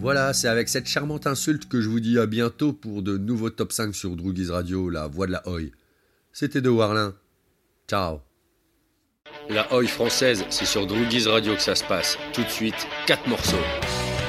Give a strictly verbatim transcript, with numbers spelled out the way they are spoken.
Voilà, c'est avec cette charmante insulte que je vous dis à bientôt pour de nouveaux top cinq sur Droogies Radio, la voix de la Oi. C'était De Warlin. Ciao. La Oi française, c'est sur Droogies Radio que ça se passe. Tout de suite, quatre morceaux.